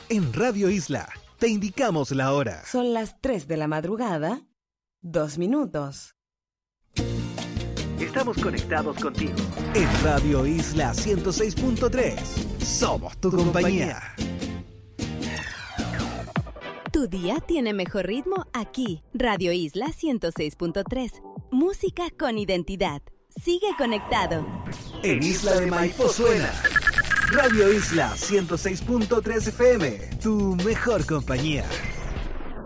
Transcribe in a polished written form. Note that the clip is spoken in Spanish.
En Radio Isla, te indicamos la hora. Son las 3 de la madrugada, 2 minutos. Estamos conectados contigo. En Radio Isla 106.3. Somos tu compañía. Tu día tiene mejor ritmo aquí. Radio Isla 106.3. Música con identidad. Sigue conectado. En Isla de Maipo suena Radio Isla 106.3 FM. Tu mejor compañía.